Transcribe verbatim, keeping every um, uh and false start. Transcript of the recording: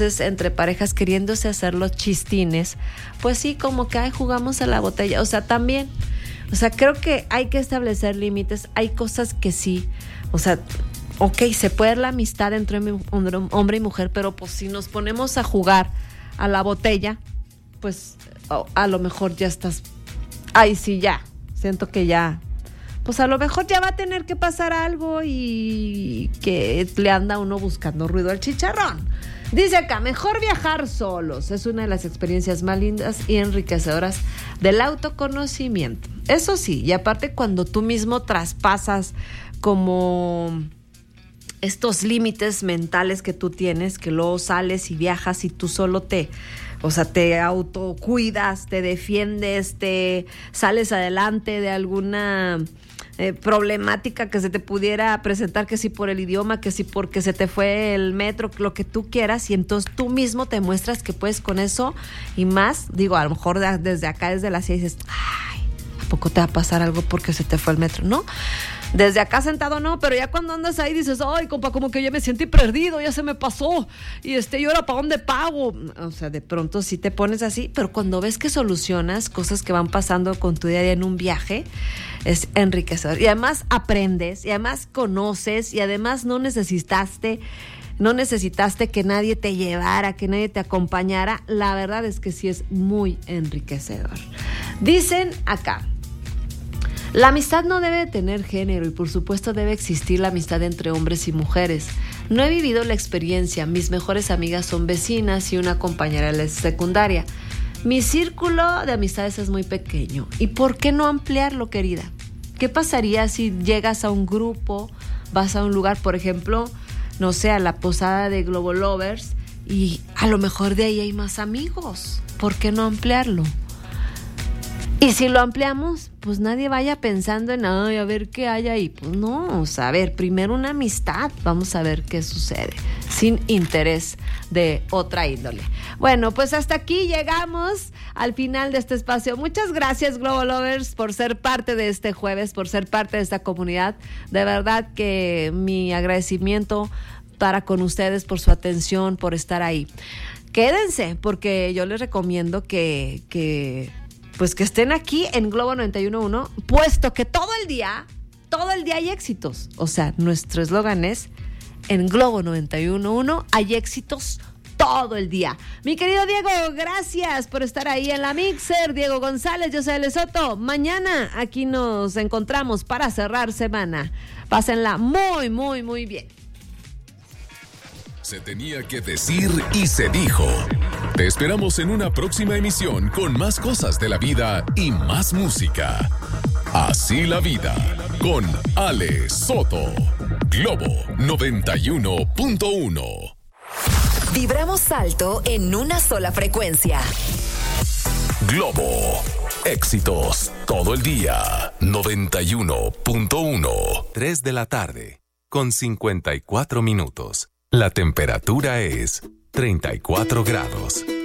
entre parejas queriéndose hacer los chistines, pues sí, como que ay, jugamos a la botella, o sea, también, o sea, creo que hay que establecer límites, hay cosas que sí, o sea, ok, se puede la amistad entre hombre y mujer, pero pues si nos ponemos a jugar a la botella, pues a lo mejor ya estás, ay sí, ya, siento que ya, pues a lo mejor ya va a tener que pasar algo y que le anda uno buscando ruido al chicharrón. Dice acá, mejor viajar solos. Es una de las experiencias más lindas y enriquecedoras del autoconocimiento. Eso sí, y aparte cuando tú mismo traspasas como estos límites mentales que tú tienes, que luego sales y viajas y tú solo te, o sea, te autocuidas, te defiendes, te sales adelante de alguna Eh, problemática que se te pudiera presentar, que si por el idioma, que si porque se te fue el metro, lo que tú quieras, y entonces tú mismo te muestras que puedes con eso y más. Digo, a lo mejor de, desde acá, desde la silla dices, ay, ¿a poco te va a pasar algo porque se te fue el metro? No, desde acá sentado no, pero ya cuando andas ahí dices, ay, compa, como que ya me sentí perdido, ya se me pasó, y este, ¿y ahora para dónde pago? O sea, de pronto sí te pones así, pero cuando ves que solucionas cosas que van pasando con tu día a día en un viaje, es enriquecedor. Y además aprendes, y además conoces, y además no necesitaste, no necesitaste que nadie te llevara, que nadie te acompañara. La verdad es que sí es muy enriquecedor. Dicen acá, la amistad no debe tener género y por supuesto debe existir la amistad entre hombres y mujeres. No he vivido la experiencia, mis mejores amigas son vecinas y una compañera de la secundaria. Mi círculo de amistades es muy pequeño. ¿Y por qué no ampliarlo, querida? ¿Qué pasaría si llegas a un grupo, vas a un lugar, por ejemplo, no sé, a la posada de Globo Lovers, y a lo mejor de ahí hay más amigos? ¿Por qué no ampliarlo? Y si lo ampliamos, pues nadie vaya pensando en, ay, a ver qué hay ahí. Pues no, o sea, a ver, primero una amistad, vamos a ver qué sucede, sin interés de otra índole. Bueno, pues hasta aquí llegamos al final de este espacio. Muchas gracias, Globo Lovers, por ser parte de este jueves, por ser parte de esta comunidad. De verdad que mi agradecimiento para con ustedes por su atención, por estar ahí. Quédense, porque yo les recomiendo que... que pues que estén aquí en Globo noventa y uno punto uno, puesto que todo el día, todo el día hay éxitos. O sea, nuestro eslogan es, en Globo noventa y uno punto uno hay éxitos todo el día. Mi querido Diego, gracias por estar ahí en la Mixer. Diego González, yo soy L. Soto. Mañana aquí nos encontramos para cerrar semana. Pásenla muy, muy, muy bien. Se tenía que decir y se dijo. Te esperamos en una próxima emisión con más cosas de la vida y más música. Así la vida, con Ale Soto. Globo noventa y uno punto uno. Vibramos alto en una sola frecuencia. Globo. Éxitos todo el día. noventa y uno punto uno. tres de la tarde, con cincuenta y cuatro minutos. La temperatura es treinta y cuatro grados.